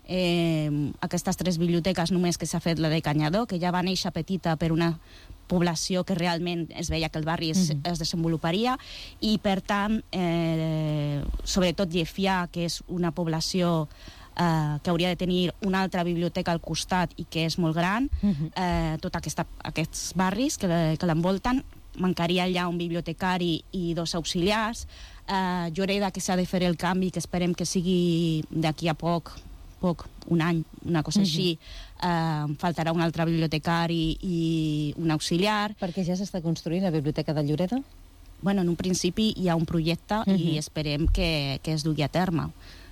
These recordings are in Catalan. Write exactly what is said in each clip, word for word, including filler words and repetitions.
eh, aquestes tres biblioteques només que s'ha fet la de Canyadó, que ja va néixer petita per una població que realment es veia que el barri es, uh-huh. es desenvoluparia, i per tant eh, sobretot Llefià, que és una població eh, que hauria de tenir una altra biblioteca al costat i que és molt gran, uh-huh. eh, tots aquests barris que, que l'envolten, mancaria allà un bibliotecari i dos auxiliars. eh, Lloreda, que s'ha de fer el canvi, que esperem que sigui d'aquí a poc poc, un any, una cosa uh-huh. així, eh, faltarà un altre bibliotecari i un auxiliar. Perquè ja s'està construint la biblioteca de Lloreda? Bueno, en un principi hi ha un projecte uh-huh. i esperem que, que es dugui a terme.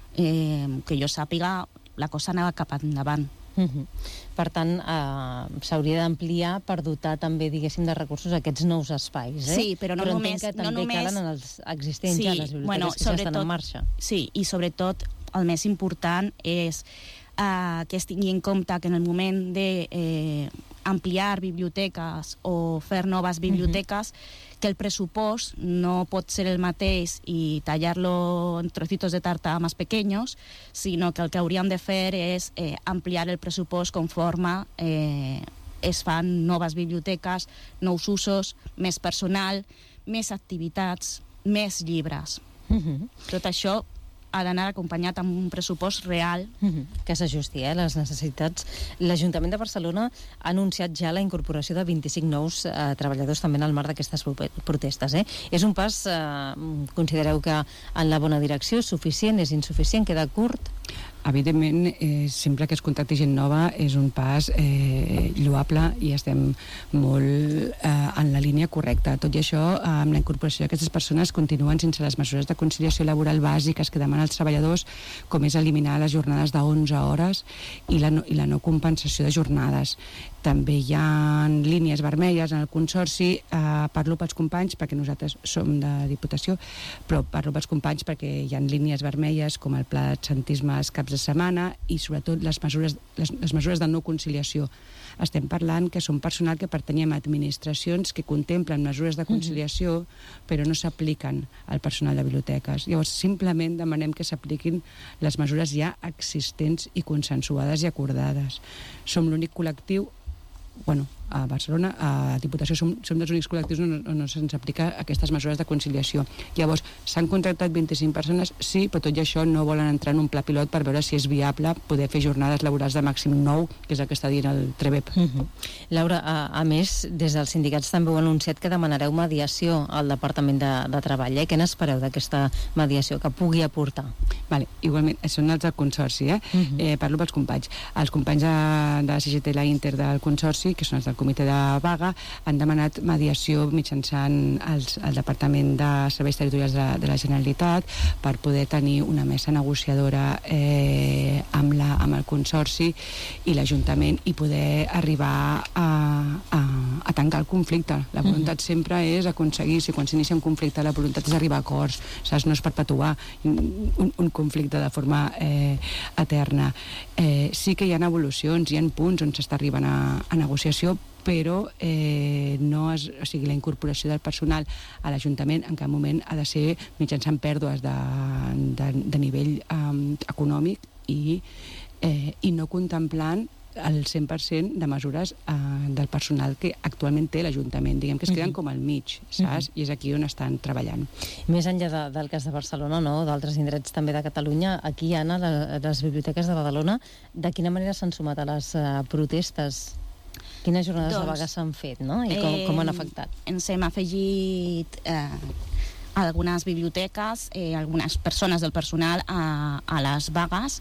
Eh, que jo sàpiga, la cosa anava cap endavant. Uh-huh. Per tant, eh, s'hauria d'ampliar per dotar també, diguéssim, de recursos a aquests nous espais, eh? Sí, però no però només... que també no només... calen els existents, sí, ja, les biblioteques bueno, que ja estan en marxa. Sí, i sobretot el més important és eh, que es tingui en compte que en el moment de eh, ampliar biblioteques o fer noves biblioteques, uh-huh. que el pressupost no pot ser el mateix i tallar-lo en trocitos de tarta més pequeños, sinó que el que hauríem de fer és eh, ampliar el pressupost conforme eh, es fan noves biblioteques, nous usos, més personal, més activitats, més llibres. Uh-huh. Tot això ha d'anar acompanyat amb un pressupost real. Uh-huh. Que s'ajusti a eh, les necessitats. L'Ajuntament de Barcelona ha anunciat ja la incorporació de vint-i-cinc nous eh, treballadors també en el marc d'aquestes protestes. Eh? És un pas, eh, considereu que en la bona direcció, suficient, és insuficient, queda curt? Evidentment, eh, sempre que es contacti gent nova és un pas eh, lloable i estem molt eh, en la línia correcta. Tot i això, eh, amb la incorporació d'aquestes persones continuen sense les mesures de conciliació laboral bàsiques que demanen els treballadors, com és eliminar les jornades d'onze hores i la, no, i la no compensació de jornades. També hi ha línies vermelles en el Consorci, eh, parlo pels companys perquè nosaltres som de Diputació, però parlo pels companys perquè hi ha línies vermelles com el pla d'absentisme als caps de setmana i sobretot les mesures, les, les mesures de no conciliació. Estem parlant que són personal que pertanyem a administracions que contemplen mesures de conciliació uh-huh. però no s'apliquen al personal de biblioteques. Llavors simplement demanem que s'apliquin les mesures ja existents i consensuades i acordades. Som l'únic col·lectiu, bueno, a Barcelona, a Diputació, som, som dels únics col·lectius on, on no se'ns aplica aquestes mesures de conciliació. Llavors, s'han contractat vint-i-cinc persones, sí, però tot i això no volen entrar en un pla pilot per veure si és viable poder fer jornades laborals de màxim nou, que és el que està dient el Trebep. Uh-huh. Laura, a, a més, des dels sindicats també heu anunciat que demanareu mediació al Departament de, de Treball. Eh? Què n'espereu d'aquesta mediació que pugui aportar? Vale, igualment, són els del Consorci, eh? Uh-huh. eh parlo pels companys. Els companys de, de la C G T i la Inter del Consorci, que són els del comitè de vaga, han demanat mediació mitjançant els, el Departament de Serveis Territorials de, de la Generalitat per poder tenir una mesa negociadora eh, amb, la, amb el Consorci i l'Ajuntament i poder arribar a, a, a tancar el conflicte. La voluntat uh-huh. sempre és aconseguir, si quan s'inicia un conflicte la voluntat és arribar a acords, saps? No és perpetuar un, un conflicte de forma eh, eterna. Eh, sí que hi ha evolucions, hi ha punts on s'està arribant a, a negociació, però eh, no és, o sigui, la incorporació del personal a l'Ajuntament en cap moment ha de ser mitjançant pèrdues de, de, de nivell um, econòmic i, eh, i no contemplant el cent per cent de mesures eh, del personal que actualment té l'Ajuntament. Diguem que es queden uh-huh. com al mig, saps? Uh-huh. I és aquí on estan treballant. Més enllà de, del cas de Barcelona, no? D'altres indrets també de Catalunya, aquí, Anna, la, les biblioteques de Badalona, de quina manera s'han sumat a les uh, protestes? Quines jornades doncs, de vaga s'han fet, no? I com, eh, com han afectat? Ens hem afegit eh, algunes biblioteques, eh, algunes persones del personal a, a les vagues.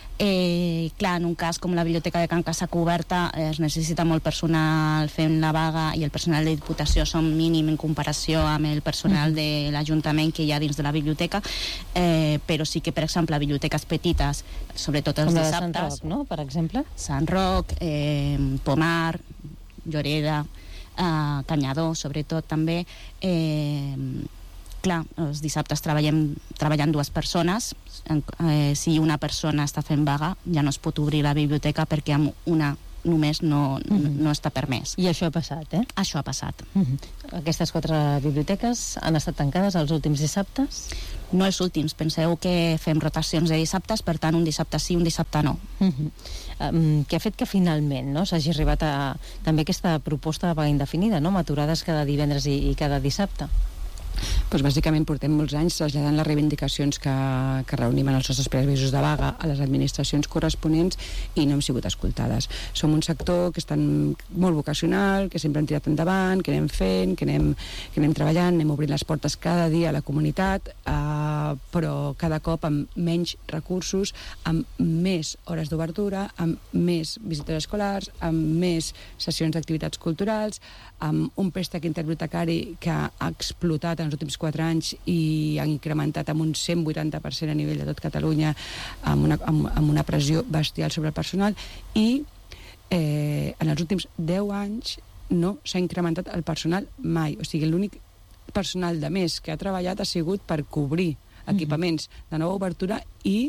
Eh, clar, en un cas com la biblioteca de Can Casacuberta eh, es necessita molt personal fent la vaga i el personal de Diputació són mínim en comparació amb el personal uh-huh. de l'Ajuntament que hi ha dins de la biblioteca, eh, però sí que, per exemple, biblioteques petites, sobretot els com dissabtes, Sant Roc, no?, per exemple? Sant Roc, eh, Pomar, Lloreda, eh, Canyadó, sobretot també, eh, clar, els dissabtes treballem treballant dues persones. Eh, si una persona està fent vaga ja no es pot obrir la biblioteca perquè amb una només no, Mm-hmm. no està permès. I això ha passat, eh? Això ha passat. Mm-hmm. Aquestes quatre biblioteques han estat tancades els últims dissabtes? No els últims, penseu que fem rotacions de dissabtes, per tant un dissabte sí, un dissabte no. Mm-hmm. Um, què ha fet que finalment no, s'hagi arribat a també aquesta proposta de vaga indefinida, no? Aturades cada divendres i, i cada dissabte? Doncs bàsicament portem molts anys traslladant les reivindicacions que, que reunim en els nostres preavisos de vaga a les administracions corresponents i no hem sigut escoltades. Som un sector que està molt vocacional, que sempre hem tirat endavant, que anem fent, que anem, que anem treballant, anem obrint les portes cada dia a la comunitat, eh, però cada cop amb menys recursos, amb més hores d'obertura, amb més visites escolars, amb més sessions d'activitats culturals, amb un préstec interbibliotecari que ha explotat en els últims quatre anys i ha incrementat amb un cent vuitanta per cent a nivell de tot Catalunya, amb una, amb, amb una pressió bestial sobre el personal, i eh, en els últims deu anys no s'ha incrementat el personal mai. O sigui, l'únic personal de més que ha treballat ha sigut per cobrir equipaments de nova obertura i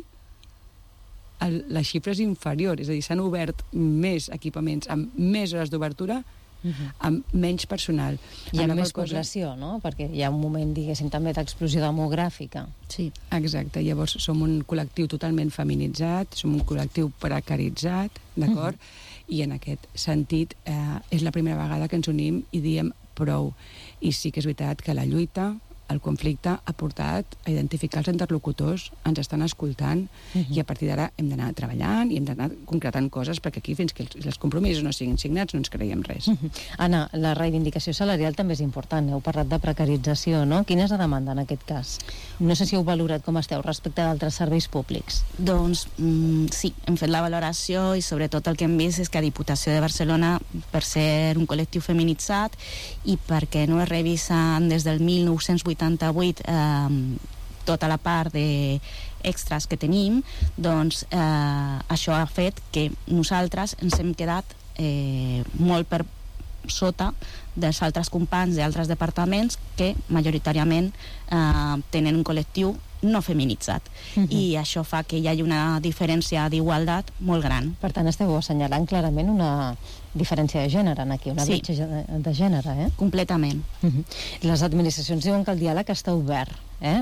el, la xifra és inferior, és a dir, s'han obert més equipaments amb més hores d'obertura Uh-huh. amb menys personal. I amb més cosa... població, no? Perquè hi ha un moment, diguéssim, també d'explosió demogràfica. Sí. Exacte, llavors som un col·lectiu totalment feminitzat, som un col·lectiu precaritzat, d'acord? Uh-huh. I en aquest sentit eh, és la primera vegada que ens unim i diem prou. I sí que és veritat que la lluita, el conflicte ha portat a identificar els interlocutors, ens estan escoltant, uh-huh. i a partir d'ara hem d'anar treballant i hem d'anar concretant coses, perquè aquí fins que els, els compromisos no siguin signats no ens creiem res. Uh-huh. Anna, la reivindicació salarial també és important. Heu parlat de precarització, no? Quina és la demanda en aquest cas? No sé si heu valorat com esteu respecte d'altres serveis públics. Doncs mm, sí, hem fet la valoració i sobretot el que hem vist és que a Diputació de Barcelona, per ser un col·lectiu feminitzat i perquè no es revisen des del mil nou-cents vuitanta-vuit eh, tota la part d'extras que tenim, doncs eh, això ha fet que nosaltres ens hem quedat eh, molt per sota dels altres companys d'altres departaments que majoritàriament eh, tenen un col·lectiu no feminitzat. Uh-huh. I això fa que hi hagi una diferència d'igualtat molt gran. Per tant, esteu assenyalant clarament una diferència de gènere en aquí, una sí. bretxa de, de gènere, eh? Completament. Uh-huh. Les administracions diuen que el diàleg està obert, eh?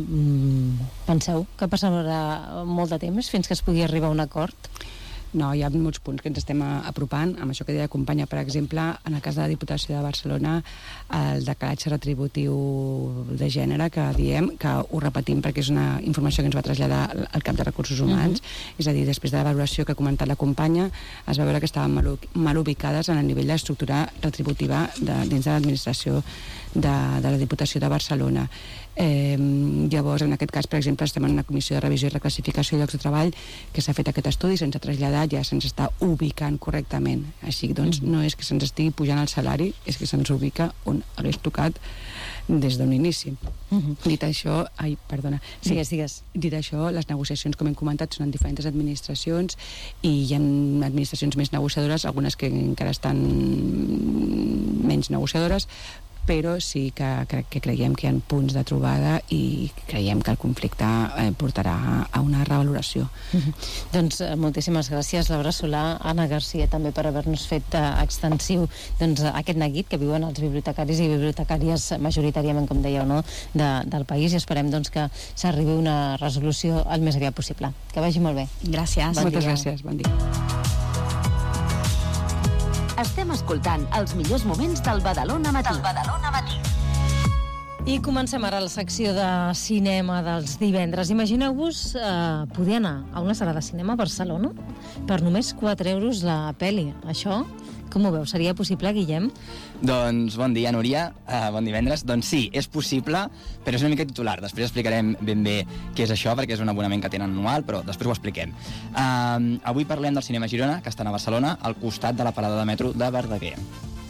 Mm, penseu que passarà molt de temps fins que es pugui arribar a un acord? No, hi ha molts punts que ens estem apropant, amb això que deia la companya, per exemple, en el cas de la Diputació de Barcelona, el decalatge retributiu de gènere, que diem, que ho repetim perquè és una informació que ens va traslladar el cap de Recursos Humans, uh-huh. és a dir, després de la valoració que ha comentat la companya, es va veure que estaven mal, mal ubicades en el nivell d'estructura retributiva de, dins de l'administració de, de la Diputació de Barcelona. Eh, llavors, en aquest cas, per exemple, estem en una comissió de revisió i reclassificació de llocs de treball que s'ha fet aquest estudi, se'ns ha traslladat, ja se'ns està ubicant correctament. Així, doncs, no és que se'ns estigui pujant el salari, és que se'ns ubica on hagués tocat des d'un inici. Uh-huh. Dit això, ai, perdona. Sí, digues, digues. Dit això, les negociacions, com hem comentat, són en diferents administracions i hi ha administracions més negociadores, algunes que encara estan menys negociadores, però sí que crec que creiem que hi ha punts de trobada i creiem que el conflicte eh, portarà a una revaloració. Uh-huh. Doncs eh, moltíssimes gràcies, Laura Solà, Anna Garcia, també per haver-nos fet eh, extensiu doncs, aquest neguit que viuen els bibliotecaris i bibliotecàries majoritàriament, com dèieu, no? de, del país, i esperem doncs, que s'arribi a una resolució el més aviat possible. Que vagi molt bé. Gràcies. Bon Moltes dia. gràcies, bon dia. Estem escoltant els millors moments del Badalona Matí. Del Badalona Matí. I comencem ara la secció de cinema dels divendres. Imagineu-vos eh, poder anar a una sala de cinema a Barcelona per només quatre euros la pel·li. Això, com ho veu? Seria possible, Guillem? Doncs bon dia, Núria. Uh, bon divendres. Doncs sí, és possible, però és una mica titular. Després explicarem ben bé què és això, perquè és un abonament que tenen anual, però després ho expliquem. Uh, avui parlem del Cinema Girona, que està a Barcelona, al costat de la parada de metro de Verdaguer.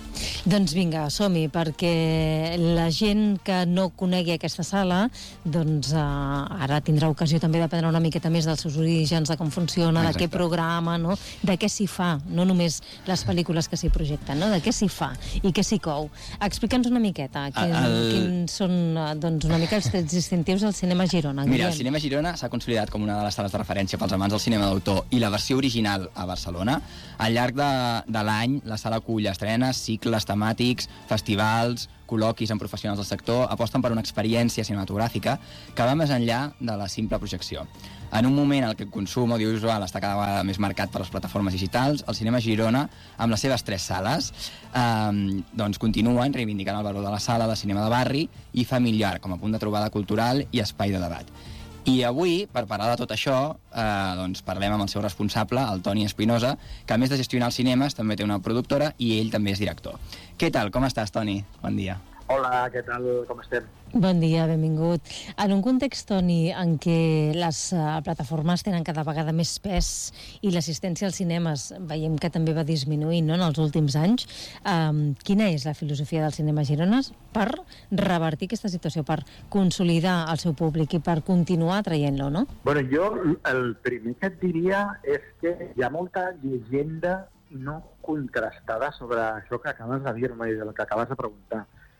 Doncs vinga, som-hi, perquè la gent que no conegui aquesta sala, doncs eh, ara tindrà ocasió també d'aprendre una miqueta més dels seus orígens, de com funciona, Exacte. de què programa, no? De què s'hi fa, no només les pel·lícules que s'hi projecten, no? De què s'hi fa i què s'hi cou. Explica'ns una miqueta quin, el... quins són doncs, una mica els trets distintius del cinema Girona. Mira, Guillem. el cinema Girona s'ha consolidat com una de les sales de referència pels amants del cinema d'autor i la versió original a Barcelona. Al llarg de, de l'any, la sala acull estrenes, cicles temàtics, festivals, col·loquis amb professionals del sector, aposten per una experiència cinematogràfica que va més enllà de la simple projecció. En un moment en què el consum audiovisual està cada vegada més marcat per les plataformes digitals, el cinema Girona, amb les seves tres sales, eh, doncs continuen reivindicant el valor de la sala de cinema de barri i familiar com a punt de trobada cultural i espai de debat. I avui, per parlar de tot això, eh, doncs parlem amb el seu responsable, el Toni Espinosa, que a més de gestionar els cinemes també té una productora i ell també és director. Què tal? Com estàs, Toni? Bon dia. Hola, què tal? Com estem? Bon dia, benvingut. En un context, Toni, en què les uh, plataformes tenen cada vegada més pes i l'assistència als cinemes veiem que també va disminuint, no?, en els últims anys, um, quina és la filosofia del cinema Girona per revertir aquesta situació, per consolidar el seu públic i per continuar traient-lo, no? Bueno, jo el primer que et diria és que hi ha molta llegenda no contrastada sobre això que acabes de dir-me i del que acabes de preguntar.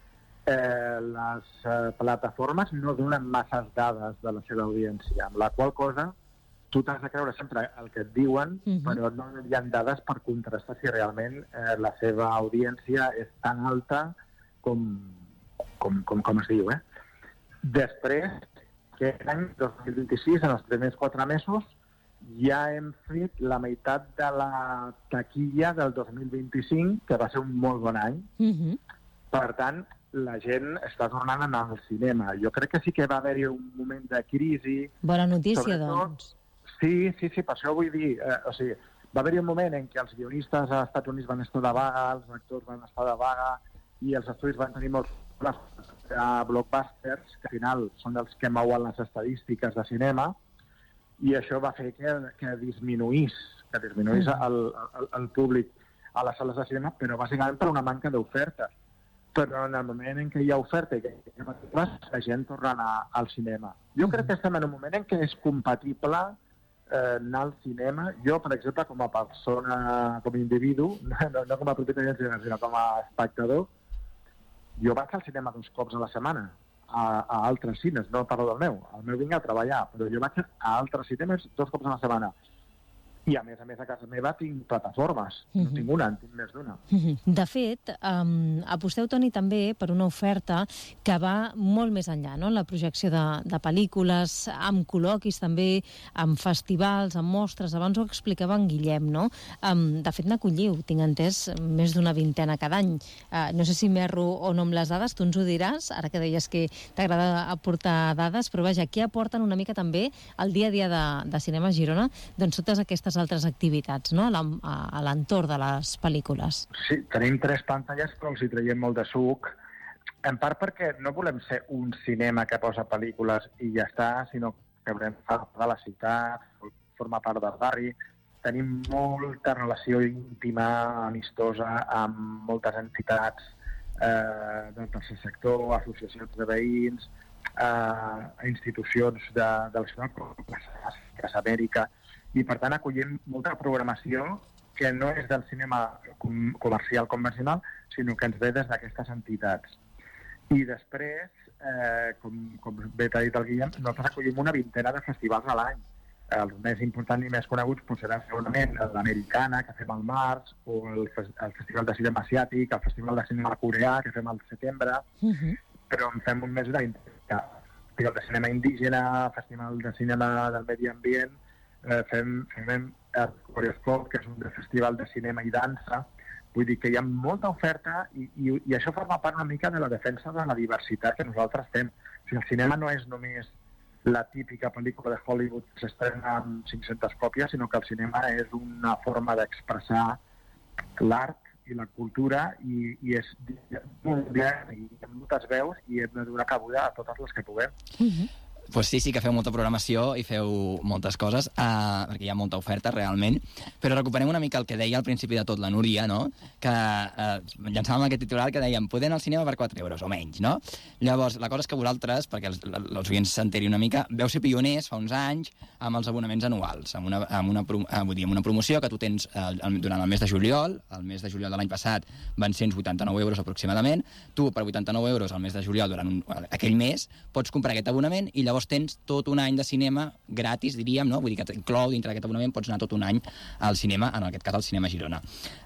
Eh, les eh, plataformes no donen masses dades de la seva audiència, amb la qual cosa tu t'has de creure sempre el que et diuen, uh-huh. però no hi ha dades per contrastar si realment eh, la seva audiència és tan alta com, com, com, com es diu. Eh? Després, que l'any dos mil vint-i-sis, en els primers quatre mesos, ja hem fet la meitat de la taquilla del dos mil vint-i-cinc, que va ser un molt bon any. Uh-huh. Per tant, la gent està tornant a anar al cinema. Jo crec que sí que va haver-hi un moment de crisi. Bona notícia, sobretot, doncs. Sí, sí, sí, per això vull dir... Eh, o sigui, va haver-hi un moment en què els guionistes als Estats Units van estar de vaga, els actors van estar de vaga, i els estudis van tenir molts blockbusters, que al final són els que mouen les estadístiques de cinema, i això va fer que, que disminuís, que disminuís mm. el, el, el públic a les sales de cinema, però bàsicament per una manca d'oferta. Però en el moment en què hi ha oferta i que hi ha pel·lícules, la gent torna a anar al cinema. Jo crec que estem en un moment en què és compatible eh, anar al cinema. Jo, per exemple, com a persona, com a individu, no, no com a propietari del cinema, sinó com a espectador, jo vaig al cinema dos cops a la setmana, a, a altres cines, no parlo del meu. El meu vinc a treballar, però jo vaig a altres cinemes dos cops a la setmana. I, a més a més, a casa meva tinc plataformes. Uh-huh. No tinc una, en tinc més d'una. Uh-huh. De fet, um, aposteu, Toni, també per una oferta que va molt més enllà, no?, en la projecció de, de pel·lícules, amb col·loquis també, amb festivals, amb mostres. Abans ho explicava en Guillem, no? Um, de fet, n'acolliu, tinc entès, més d'una vintena cada any. Uh, no sé si m'erro o no amb les dades, tu ens ho diràs, ara que deies que t'agrada aportar dades, però vaja, què aporten una mica també al dia a dia de, de Cinema Girona? Doncs totes aquestes altres activitats, no?, a l'entorn de les pel·lícules. Sí, tenim tres pantalles, però els hi traiem molt de suc, en part perquè no volem ser un cinema que posa pel·lícules i ja està, sinó que volem fer part de la ciutat, formar part del barri. Tenim molta relació íntima, amistosa, amb moltes entitats eh, del tercer sector, associacions de veïns, eh, institucions de, de la ciutat, com Casa Amèrica, i per tant acollim molta programació que no és del cinema com comercial convencional, sinó que ens ve des d'aquestes entitats. I després, eh, com, com bé t'ha dit el Guillem, nosaltres acollim una vintena de festivals a l'any. Els més importants i més coneguts doncs, seran segurament l'Americana, que fem al març, o el, el Festival de Cinema Asiàtic, el Festival de Cinema Coreà, que fem al setembre, uh-huh. però en fem un mes de Festival de Cinema Indígena, Festival de Cinema del Medi Ambient, Eh, fem, fem el Coreoscop, que és un festival de cinema i dansa. Vull dir que hi ha molta oferta i, i, i això forma part una mica de la defensa de la diversitat que nosaltres fem. O sigui, el cinema no és només la típica pel·lícula de Hollywood que s'estrena amb cinc-centes còpies, sinó que el cinema és una forma d'expressar l'art i la cultura i, i és molt bé, i hi ha moltes veus i hem de donar cabuda a totes les que puguem. Uh-huh. pues sí, sí que feu molta programació i feu moltes coses, uh, perquè hi ha molta oferta realment, però recuperem una mica el que deia al principi de tot la Núria, no? Que uh, llançàvem aquest titular que dèiem poder anar al cinema per quatre euros o menys, no? Llavors, la cosa és que vosaltres, perquè els, els oients s'enterin una mica, veu ser pioners fa uns anys amb els abonaments anuals, amb una, amb una, uh, vull dir, amb una promoció que tu tens uh, durant el mes de juliol, el mes de juliol de l'any passat van ser uns vuitanta-nou euros aproximadament, tu per vuitanta-nou euros al mes de juliol durant un, aquell mes pots comprar aquest abonament i llavors tens tot un any de cinema gratis, diríem, no? Vull dir que inclou dintre d'aquest abonament, pots anar tot un any al cinema, en aquest cas al Cinema Girona.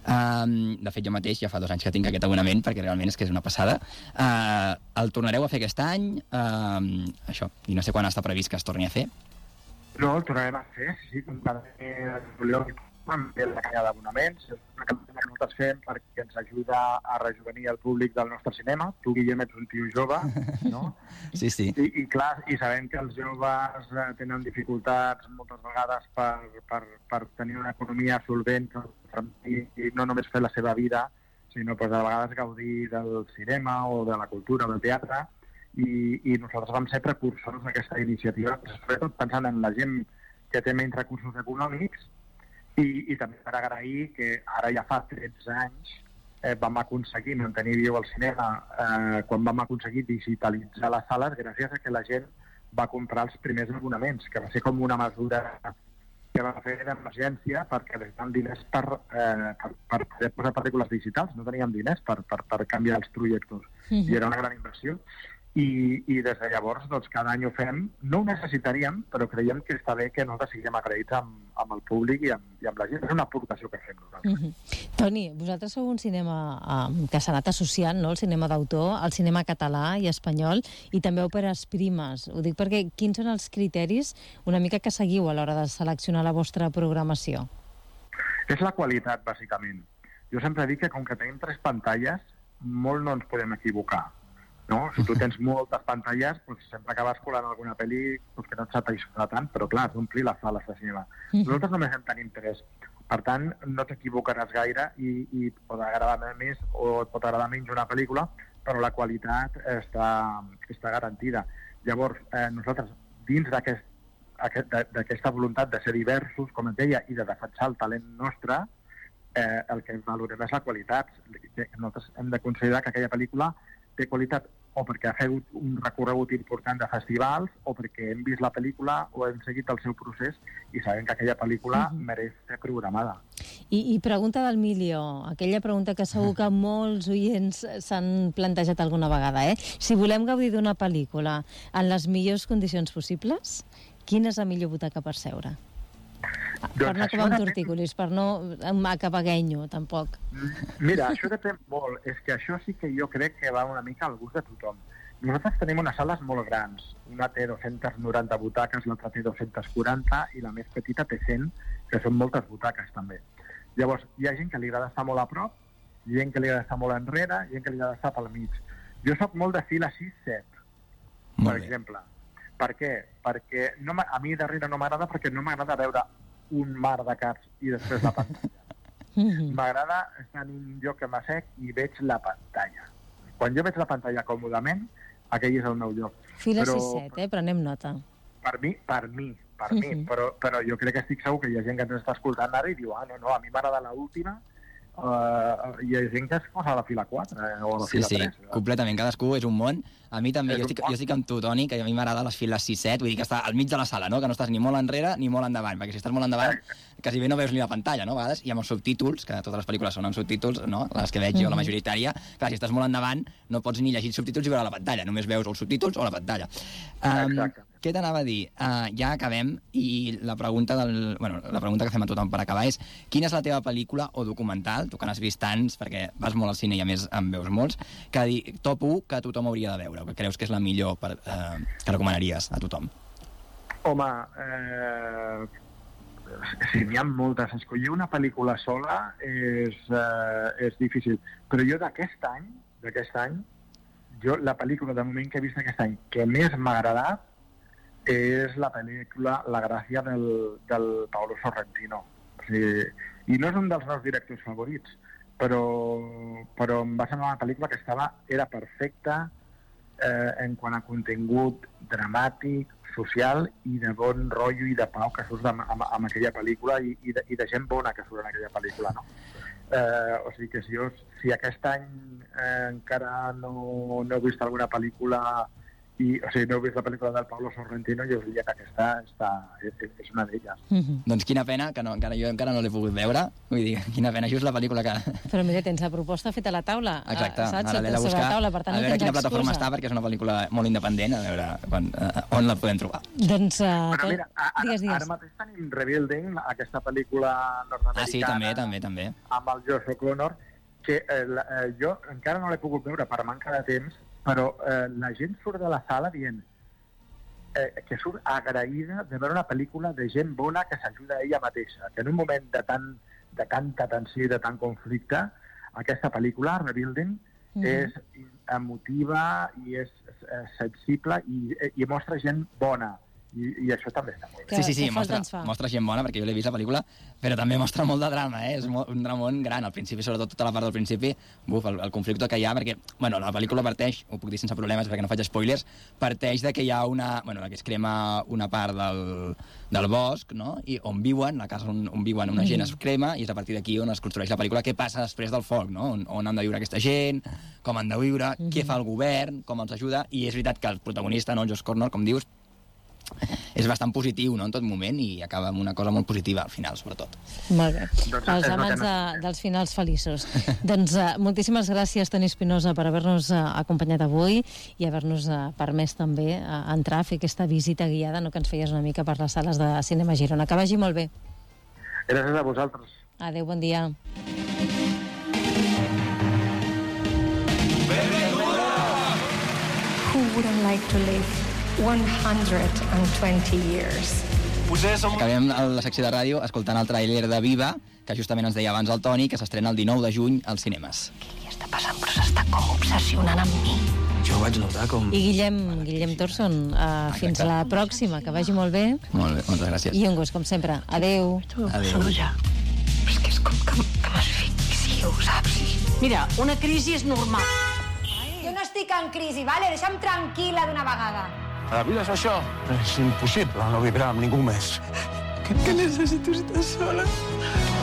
Um, de fet, jo mateix ja fa dos anys que tinc aquest abonament, perquè realment és que és una passada. Uh, el tornareu a fer aquest any, uh, això, i no sé quan està previst que es torni a fer. No, el tornarem a fer, sí, com cada mes de juliol amb la canya d'abonaments, és una campanya que nosaltres fem perquè ens ajuda a rejuvenir el públic del nostre cinema. Tu, Guillem, ets un tio jove, no? Sí, sí. I, i clar, i sabem que els joves tenen dificultats moltes vegades per, per, per tenir una economia solvent i, i no només fer la seva vida, sinó pues, a vegades gaudir del cinema o de la cultura o del teatre. I, i nosaltres vam ser precursors d'aquesta iniciativa, sobretot pensant en la gent que té menys recursos econòmics. I, i també per agrair que ara ja fa tretze anys eh, vam aconseguir mantenir viu el cinema eh, quan vam aconseguir digitalitzar les sales gràcies a que la gent va comprar els primers abonaments, que va ser com una mesura que va fer d'emergència perquè necessitàvem diners per, eh, per, per poder posar pel·lícules digitals, no teníem diners per, per, per canviar els projectors. Mm-hmm. I era una gran inversió. I, i des de llavors, doncs, cada any ho fem. No ho necessitaríem, però creiem que està bé que nosaltres siguem agraïts amb, amb el públic i amb, i amb la gent. És una aportació que fem nosaltres. Mm-hmm. Toni, vosaltres sou un cinema um, que s'ha anat associant, no?, el cinema d'autor, al cinema català i espanyol, i també òperes primes. Ho dic perquè quins són els criteris una mica que seguiu a l'hora de seleccionar la vostra programació? És la qualitat, bàsicament. Jo sempre dic que com que tenim tres pantalles, molt no ens podem equivocar. No? Si tu tens moltes pantalles, doncs sempre acabes colant alguna pel·li doncs que no et satisfà tant, però clar, has d'omplir les sales de cinema. Nosaltres només en tenim tres. Per tant, no t'equivocaràs gaire i, i et pot agradar més o et pot agradar menys una pel·lícula, però la qualitat està, està garantida. Llavors, eh, nosaltres, dins d'aquest, aquest, d'aquesta voluntat de ser diversos, com et deia, i de defensar el talent nostre, eh, el que valorem és la qualitat. Nosaltres hem de considerar que aquella pel·lícula té qualitat o perquè ha fet un recorregut important de festivals o perquè hem vist la pel·lícula o hem seguit el seu procés i sabem que aquella pel·lícula uh-huh. mereix ser programada. I, I pregunta del milió, aquella pregunta que segur que molts oients s'han plantejat alguna vegada, eh? Si volem gaudir d'una pel·lícula en les millors condicions possibles, quina és la millor butaca per seure? Doncs per no acabar amb tortícolis, per no acabar guenyo, tampoc. Mira, això depèn molt. És que això sí que jo crec que va una mica al gust de tothom. Nosaltres tenim unes sales molt grans. Una té dos-centes noranta butaques, l'altra té dos-centes quaranta i la més petita té cent, que són moltes butaques també. Llavors, hi ha gent que li agrada estar molt a prop, gent que li agrada estar molt enrere, gent que li agrada estar pel mig. Jo soc molt de fila sis set, per exemple. Per què? Perquè no a mi darrere no m'agrada perquè no m'agrada veure un mar de caps i després la pantalla. M'agrada estar en un lloc que m'assec i veig la pantalla. Quan jo veig la pantalla còmodament, aquell és el meu lloc. Fila sis set, eh? Prenem nota. Per mi, per mi, per mi. Però, però jo crec que estic segur que hi ha gent que ens està escoltant ara i diu, ah, no, no, a mi m'agrada l'última. Uh, hi ha gent que es posa a la fila quatre eh, o a la sí, fila sí, tres. Sí, completament, cadascú és un món. A mi també, jo estic, jo estic amb tu, Toni, que a mi m'agrada les files sis set, vull dir que està al mig de la sala, no? Que no estàs ni molt enrere ni molt endavant, perquè si estàs molt endavant quasi bé no veus ni la pantalla, no? A vegades, i amb els subtítols, que totes les pel·lícules són amb subtítols, no? Les que veig jo, la majoritària, clar, si estàs molt endavant no pots ni llegir subtítols i veure la pantalla, només veus els subtítols o la pantalla. Um, Exacte. Què t'anava a dir? Uh, ja acabem i la pregunta, del, bueno, la pregunta que fem a tothom per acabar és quina és la teva pel·lícula o documental, tu que n'has vist tants, perquè vas molt al cine i a més en veus molts, que di, top u que tothom hauria de veure, que creus que és la millor per, uh, que recomanaries a tothom? Home, eh, sí, n'hi ha moltes. Escollir una pel·lícula sola és, eh, és difícil, però jo d'aquest any, d'aquest any, jo la pel·lícula de moment que he vist aquest any que més m'ha agradat és la pel·lícula La gràcia del, del Paolo Sorrentino. O sigui, i no és un dels meus directors favorits, però, però em va semblar una pel·lícula que estava, era perfecta, eh, en quant a contingut dramàtic, social i de bon rotllo i de pau que surt amb, amb, amb aquella pel·lícula i, i, de, i de gent bona que surt en aquella pel·lícula, no? Eh, o sigui que si, jo, si aquest any eh, encara no, no he vist alguna pel·lícula i, o sigui, no he vist la pel·lícula del Pablo Sorrentino, jo us diria que aquesta està, és, és una d'elles. Mm-hmm. Doncs quina pena, que no, encara, jo encara no l'he pogut veure. Vull dir, quina pena, just la pel·lícula que... Però mira, tens la proposta feta a la taula. Exacte, saps? ara l'he de Sobre buscar, la taula, per tant, a no veure tens quina plataforma excusa. està, perquè és una pel·lícula molt independent, a veure quan, uh, on la podem trobar. Doncs, uh, Bueno, mira, ara, digues, digues. ara mateix tenim Rebuilding, aquesta pel·lícula nord-americana Ah, sí, també, també, també. amb el Josh O'Connor, que eh, la, eh, jo encara no l'he pogut veure per manca de temps, però eh, la gent surt de la sala dient eh, que surt agraïda de veure una pel·lícula de gent bona que s'ajuda a ella mateixa, que en un moment de, tant, de tanta tensió i de tant conflicte, aquesta pel·lícula, Rebuilding, mm -hmm. és emotiva i és eh, sensible i, i mostra gent bona. I, i això també està molt bé. Sí, sí, sí, que falta mostra, ens fa. mostra gent bona, perquè jo l'he vist la pel·lícula, però també mostra molt de drama, eh? És mo- un dramón gran, al principi, sobretot tota la part del principi, buf, el, el conflicte que hi ha, perquè, bueno, la pel·lícula parteix, ho puc dir sense problemes perquè no faig spoilers, parteix de que hi ha una, bueno, que es crema una part del, del bosc, no?, i on viuen, la casa on, on viuen una gent es crema, i és a partir d'aquí on es construeix la pel·lícula, què passa després del foc, no?, on, on han de viure aquesta gent, com han de viure, què fa el govern, com els ajuda, i és veritat que el protagonista, no, el Josh O'Connor, com dius, és bastant positiu, no?, en tot moment, i acaba amb una cosa molt positiva al final, sobretot. Molt bé. Doncs Els és amants el que de, dels finals feliços. Doncs uh, moltíssimes gràcies, Toni Espinosa, per haver-nos uh, acompanyat avui i haver-nos uh, permès també uh, entrar a fer aquesta visita guiada, no, que ens feies una mica per les sales de Cinema Girona. Que vagi molt bé. Gràcies a vosaltres. Adéu, bon dia. Who wouldn't like to live one hundred twenty years? Acabem la secció de ràdio escoltant el tràiler de Viva, que justament ens deia abans el Toni, que s'estrena el dinou de juny als cinemes. Què li està passant? Però s'està com obsessionant amb mi. Jo vaig notar com... I Guillem, Guillem Torson, uh, fins la pròxima, que vagi molt bé. Molt bé, moltes gràcies. I un gust, com sempre. Adéu. Adéu. Ja. És que és com que, que m'asfixio, saps? Mira, una crisi és normal. Jo no estic en crisi, vale? Deixa'm tranquil·la d'una vegada. La vida és això. És impossible no vibrar amb ningú més. Que necessito estar sola.